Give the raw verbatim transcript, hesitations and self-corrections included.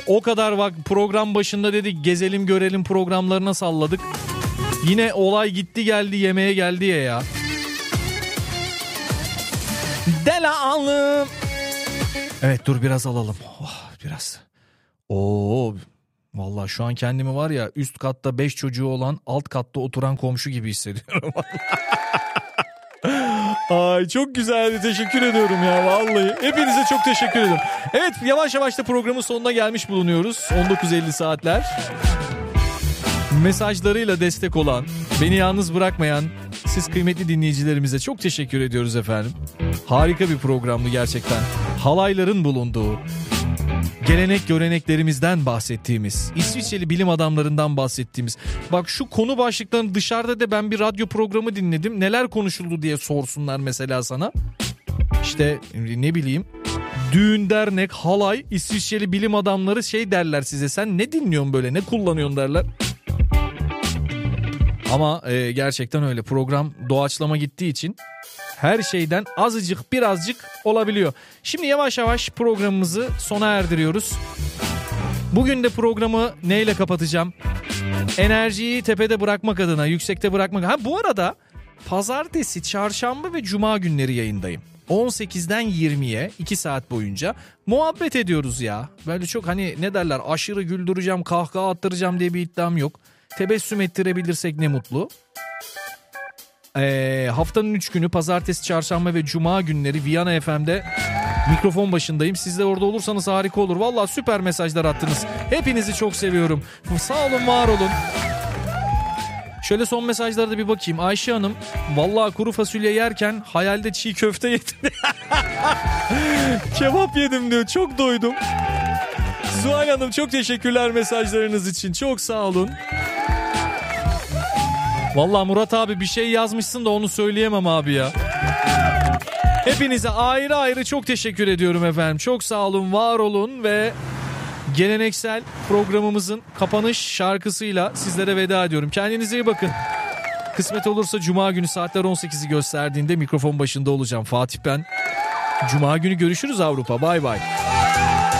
O kadar bak program başında dedik gezelim görelim programlarına salladık. Yine olay gitti geldi yemeğe geldi ya ya. Dela alım. Evet dur biraz alalım. Oh, biraz. Oo, vallahi şu an kendimi var ya üst katta beş çocuğu olan alt katta oturan komşu gibi hissediyorum. Ay çok güzeldi, teşekkür ediyorum ya vallahi. Hepinize çok teşekkür ediyorum. Evet yavaş yavaş da programın sonuna gelmiş bulunuyoruz. on dokuz elli saatler. Mesajlarıyla destek olan, beni yalnız bırakmayan siz kıymetli dinleyicilerimize çok teşekkür ediyoruz efendim. Harika bir programdı gerçekten. Halayların bulunduğu, gelenek göreneklerimizden bahsettiğimiz, İsviçreli bilim adamlarından bahsettiğimiz. Bak şu konu başlıklarını dışarıda da ben bir radyo programı dinledim. Neler konuşuldu diye sorsunlar mesela sana. İşte ne bileyim düğün, dernek, halay, İsviçreli bilim adamları şey derler size. Sen ne dinliyorsun böyle, ne kullanıyorsun derler. Ama e, gerçekten öyle, program doğaçlama gittiği için her şeyden azıcık birazcık olabiliyor. Şimdi yavaş yavaş programımızı sona erdiriyoruz. Bugün de programı neyle kapatacağım? Enerjiyi tepede bırakmak adına, yüksekte bırakmak. Ha bu arada pazartesi, çarşamba ve cuma günleri yayındayım. on sekizden yirmiye iki saat boyunca muhabbet ediyoruz ya. Böyle çok hani ne derler, aşırı güldüreceğim, kahkaha attıracağım diye bir iddiam yok. Tebessüm ettirebilirsek ne mutlu. Ee, haftanın üç günü pazartesi, çarşamba ve cuma günleri Viyana F M'de mikrofon başındayım. Siz de orada olursanız harika olur. Vallahi süper mesajlar attınız. Hepinizi çok seviyorum. Sağ olun, var olun. Şöyle son mesajlara da bir bakayım. Ayşe Hanım, vallahi kuru fasulye yerken hayalde çiğ köfte yedim. Kebap yedim diyor. Çok doydum. Zuhal Hanım çok teşekkürler mesajlarınız için. Çok sağ olun. Vallahi Murat abi bir şey yazmışsın da onu söyleyemem abi ya. Hepinize ayrı ayrı çok teşekkür ediyorum efendim. Çok sağ olun, var olun ve geleneksel programımızın kapanış şarkısıyla sizlere veda ediyorum. Kendinize iyi bakın. Kısmet olursa cuma günü saatler on sekizi gösterdiğinde mikrofon başında olacağım. Fatih ben. Cuma günü görüşürüz Avrupa. Bay bay.